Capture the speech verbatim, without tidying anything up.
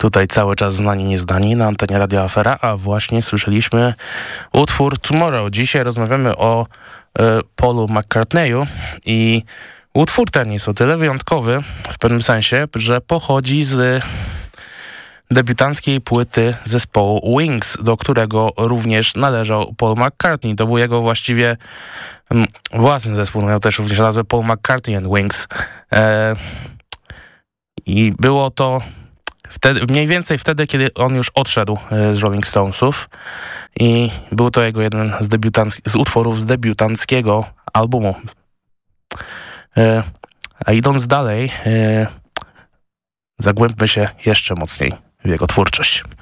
Tutaj cały czas znani, nieznani na antenie Radia Afera, a właśnie słyszeliśmy utwór Tomorrow. Dzisiaj rozmawiamy o y, Paulu McCartneyu i utwór ten jest o tyle wyjątkowy w pewnym sensie, że pochodzi z debiutanckiej płyty zespołu Wings, do którego również należał Paul McCartney. To był jego właściwie mm, własny zespół, miał też również nazwę Paul McCartney and Wings. E, I było to wtedy, mniej więcej wtedy, kiedy on już odszedł z Rolling Stonesów i był to jego jeden z, debiutanck- z utworów z debiutanckiego albumu. E, a idąc dalej, e, zagłębmy się jeszcze mocniej w jego twórczość.